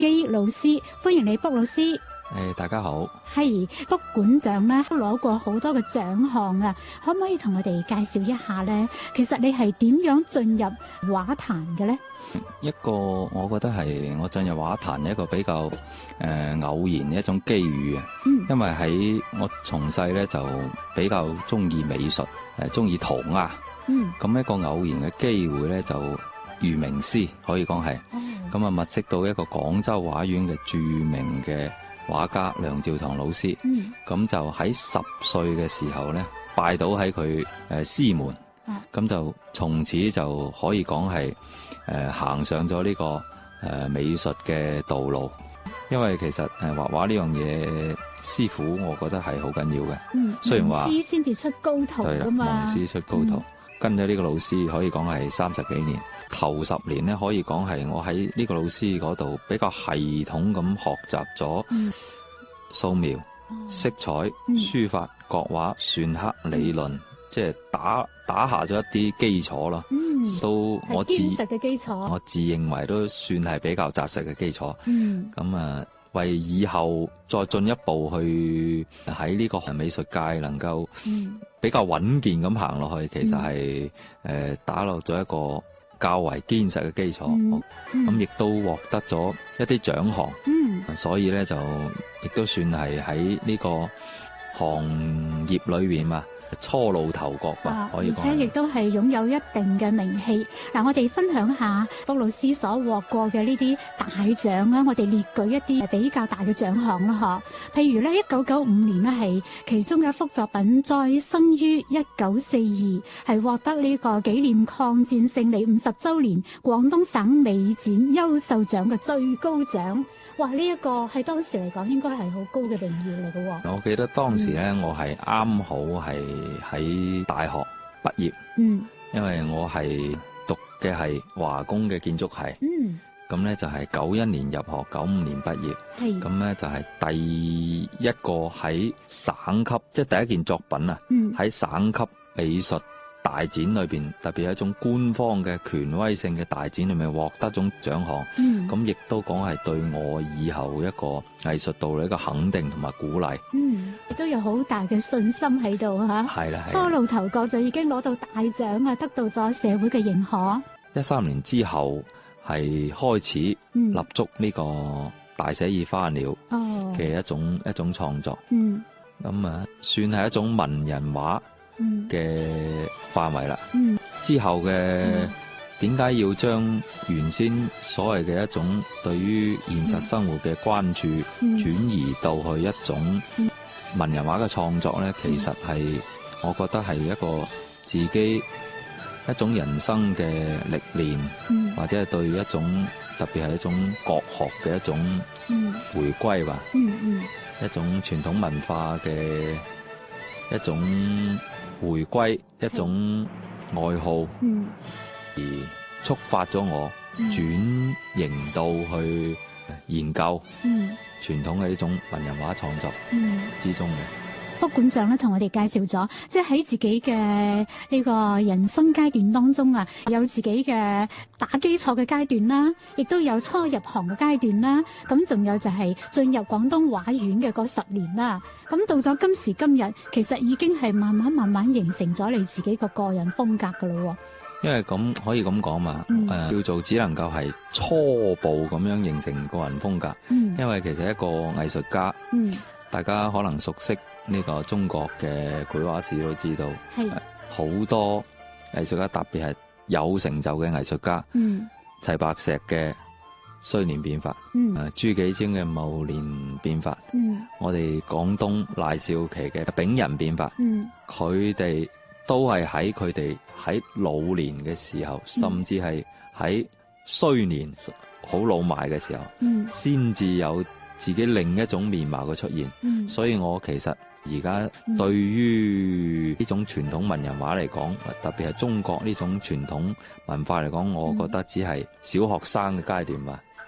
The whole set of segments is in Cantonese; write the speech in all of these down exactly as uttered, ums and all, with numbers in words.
基老師，歡迎你卜老師。 誒，大家好。 係卜館長咧，攞過好多嘅獎項啊，可唔可以同我哋介紹一下咧？其實你係點樣進入畫壇嘅咧？ 一個我覺得係我進入畫壇一個比較誒、呃、偶然嘅一種機遇啊。嗯。因為喺我從細咧就比較中意美術，誒中意塗鴉。嗯。咁一個偶然嘅機會咧，就遇名師可以講係。咁啊、嗯，物色到一個廣州畫院嘅著名嘅畫家梁照堂老師，咁、嗯、就喺十歲嘅時候咧，拜倒喺佢誒師門，咁、啊、就從此就可以講係誒行上咗呢、這個誒、呃、美術嘅道路。因為其實誒畫畫呢樣嘢，師傅我覺得係好緊要嘅。嗯，雖然話師先至出高徒噶嘛， 蒙師出高徒，嗯、跟咗呢個老師可以講係三十幾年。頭十年咧，可以講係我喺呢個老師嗰度比較系統咁學習咗素描、嗯、色彩、嗯、書法、國畫、篆刻理論，嗯、即係打打下咗一啲基礎咯。嗯，都我自堅實嘅基礎， 我自認為都算係比較紮實嘅基礎。嗯，咁啊，為以後再進一步去喺呢個美術界能夠比較穩健咁行落去，其實係誒、嗯呃、打落咗一個較為堅實嘅基礎，咁亦、嗯、都獲得咗一啲獎項，嗯、所以咧就亦都算係喺呢個行業裏邊嘛，初露頭角吧，啊、可以講。 而且亦都係擁有一定嘅名氣。嗱，我哋分享下卜老師所獲過嘅呢啲大獎啊，我哋列舉一啲比較大嘅獎項啦，嗬。譬如咧，一九九五年咧係其中嘅一幅作品《再生於一九四二》，係獲得呢個紀念抗戰勝利五十週年廣東省美展優秀獎嘅最高獎。哇！呢、這、一個係當時嚟講應該係好高嘅榮譽嚟嘅喎。 我記得當時咧，嗯、我係啱好係喺大學畢業，嗯，因為我係讀嘅係華工嘅建築系，嗯，咁咧就係九一年入學，九五年畢業，係，咁咧就係第一個喺省級，即、就、係、是、第一件作品啊，嗯，喺省級美術大展裏邊，特別係一種官方嘅權威性嘅大展裏面獲得種獎項，咁亦、嗯、都講係對我以後一個藝術道路一個肯定同埋鼓勵，嗯， 亦都有好大嘅信心喺度吓，係啦，初露頭角就已經攞到大獎啊，得到咗社會嘅認可。 一三年之後係開始立足呢個大寫意花鳥嘅一種、哦、一種創作，嗯，咁啊算係一種文人畫嘅範圍啦，嗯、之後嘅點解要將原先所謂嘅一種對於現實生活嘅關注轉移到去一種文人畫嘅創作呢？其實係我覺得係一個自己一種人生嘅歷練，嗯、或者係對一種特別係一種國學嘅一種回歸吧，嗯嗯、一種傳統文化嘅一種回歸，一種愛好，嗯、而觸發咗我轉型到去研究傳統嘅呢種文人畫創作之中嘅。 卜館長咧同我哋介紹咗，即係喺自己嘅呢個人生階段當中啊，有自己嘅打基礎嘅階段啦，亦都有初入行嘅階段啦，咁仲有就係進入廣東畫院嘅嗰十年啦。咁到咗今時今日，其實已經係慢慢慢慢形成咗你自己個個人風格噶咯。 因為咁可以咁講嘛，誒、嗯呃、叫做只能夠係初步咁樣形成個人風格。嗯、因為其實一個藝術家，嗯、大家可能熟悉呢個中國嘅繪畫史都知道，好是、呃、多藝術家，特別係有成就嘅藝術家，嗯、齊白石嘅歲年變法，嗯呃、朱杞貞嘅暮年變法，嗯、我哋廣東賴少奇嘅丙寅變法，佢哋、嗯、都係喺佢哋喺老年嘅時候，嗯、甚至係喺衰年好老邁嘅時候，先至、嗯、有自己另一種面貌嘅出現。嗯、所以我其實而家對於呢種傳統文人畫嚟講，特別係中國呢種傳統文化嚟講，我覺得只係小學生嘅階段吧。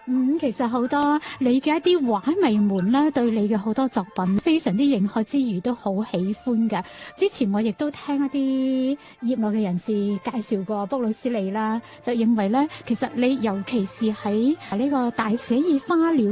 嗯，其實好多你嘅一啲畫迷們咧，對你嘅好多作品非常之認可之餘，都好喜歡嘅。之前我亦都聽一啲業內嘅人士介紹過卜魯斯你啦，就認為咧，其實你尤其是喺呢個大寫意花鳥